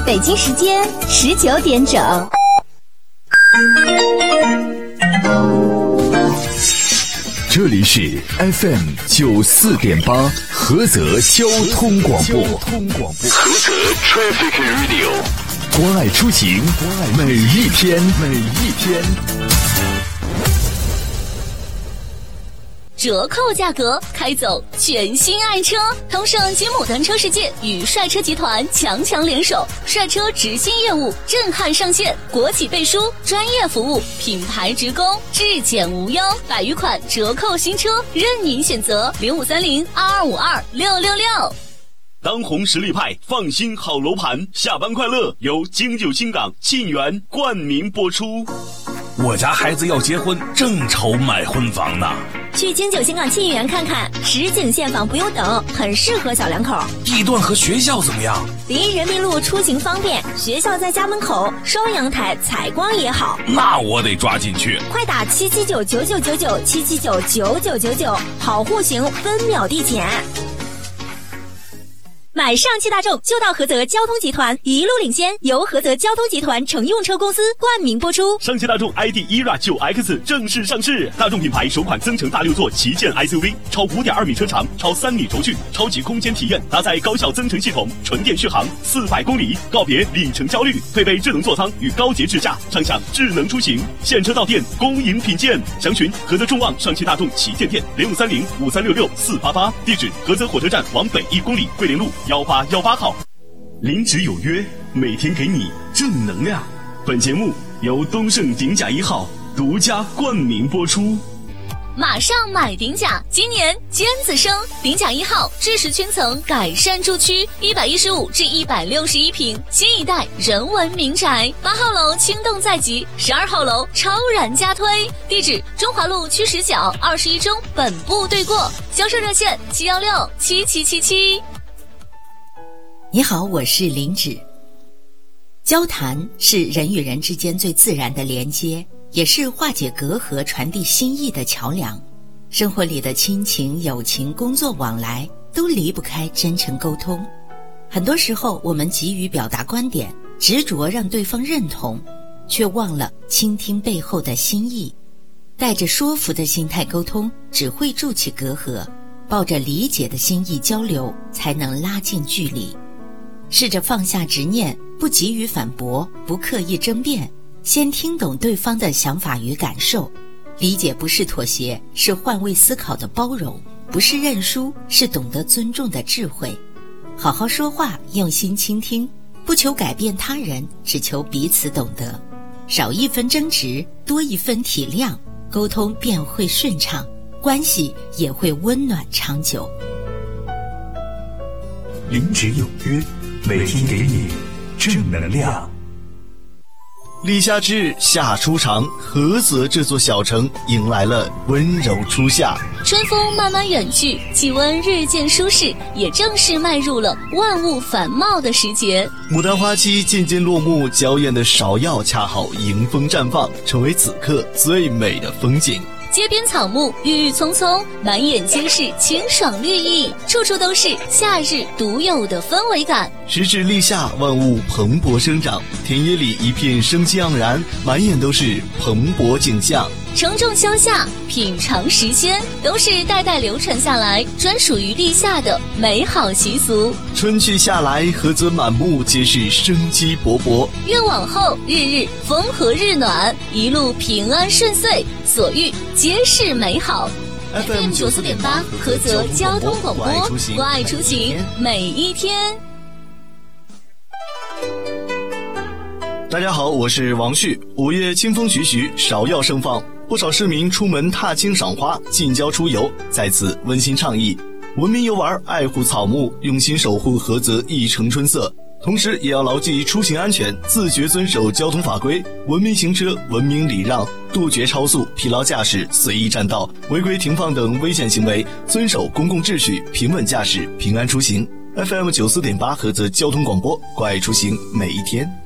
北京时间19点整。 这里是 FM 94.8菏泽交通广播。菏泽 Traffic Radio， 关爱出行，每一天。 折扣价格，开走全新爱车！同盛金牡丹车世界与帅车集团强联手，帅车直新业务震撼上线，国企背书，专业服务，品牌直供，质检无忧，100余款折扣新车任您选择，053022526666。 当红实力派，放心好楼盘，下班快乐由京九新港沁园冠名播出。 我家孩子要结婚，正愁买婚房呢。 去京九新港沁园看看，实景现房不用等，很适合小两口。 地段和学校怎么样？ 离人民路出行方便，学校在家门口，双阳台，采光也好。 那我得抓紧去。 快打7799999，7799999，好户型，分秒递减。买上汽大众就到菏泽交通集团，一路领先，由菏泽交通集团乘用车公司冠名播出。 上汽大众 ID ERA 9X 正式上市，大众品牌首款增程大6座旗舰 SUV， 超 5.2 米车长，超3米轴距，超级空间体验，搭载高效增程系统，纯电续航400公里，告别里程焦虑，配备智能座舱与高节智驾，畅享智能出行，现车到店，恭迎品鉴。详询菏泽众旺上汽大众旗舰店0530536488，地址菏泽火车站往北1公里，桂林路1818号。临职有约，每天给你正能量。本节目由东盛鼎甲1号独家冠名播出。 马上买鼎甲，今年尖子生，鼎甲1号智石圈层改善住区，115至161平，新一代人文民宅。8号楼轻动在即，12号楼超然加推。地址中华路区10角21中本部对过，销售热线7167777。 你好，我是林芷。交谈是人与人之间最自然的连接，也是化解隔阂、传递心意的桥梁。生活里的亲情、友情、工作往来都离不开真诚沟通。很多时候我们急于表达观点，执着让对方认同，却忘了倾听背后的心意。带着说服的心态沟通，只会筑起隔阂，抱着理解的心意交流，才能拉近距离。试着放下执念，不急于反驳，不刻意争辩，先听懂对方的想法与感受。理解不是妥协，是换位思考的包容；不是认输，是懂得尊重的智慧。好好说话，用心倾听，不求改变他人，只求彼此懂得。少一分争执，多一分体谅，沟通便会顺畅，关系也会温暖长久。 临职有约，每天给你正能量。 立夏之日夏初长，菏泽这座小城迎来了温柔初夏。 春风慢慢远去，气温日渐舒适，也正式迈入了万物繁茂的时节。 牡丹花期渐渐落幕，娇艳的芍药恰好迎风绽放，成为此刻最美的风景。 街边草木郁郁葱葱，满眼皆是清爽绿意，处处都是夏日独有的氛围感。 时至立夏，万物蓬勃生长，田野里一片生机盎然，满眼都是蓬勃景象。 承重消夏，品尝时鲜，都是代代流传下来专属于立夏的美好习俗。 春去夏来，菏泽满目皆是生机勃勃。 愿往后日日风和日暖，一路平安顺遂，所遇皆是美好。FM 94.8菏泽交通广播，关爱出行，每一天。 大家好，我是王旭。5月清风徐徐，芍药盛放，不少市民出门踏青赏花，近郊出游，在此温馨倡议：文明游玩，爱护草木，用心守护菏泽一城春色。同时也要牢记出行安全，自觉遵守交通法规，文明行车，文明礼让，杜绝超速、疲劳驾驶、随意占道、违规停放等危险行为，遵守公共秩序，平稳驾驶，平安出行。FM 94.8菏泽交通广播，关爱出行，每一天。